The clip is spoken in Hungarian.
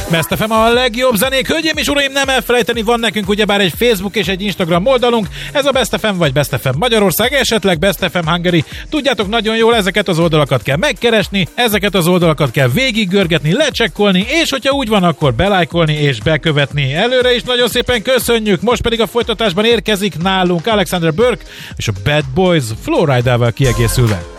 Best FM a legjobb zenék. Hölgyeim és uraim, nem elfelejteni, van nekünk ugyebár egy Facebook és egy Instagram oldalunk. Ez a Best FM vagy Best FM Magyarország, esetleg Best FM Hungary. Tudjátok nagyon jól, ezeket az oldalakat kell megkeresni, ezeket az oldalakat kell végiggörgetni, lecsekkolni, és hogyha úgy van, akkor belájkolni és bekövetni. Előre is nagyon szépen köszönjük. Most pedig a folytatásban érkezik nálunk Alexander Burke és a Bad Boys Flowrider-vel kiegészülve.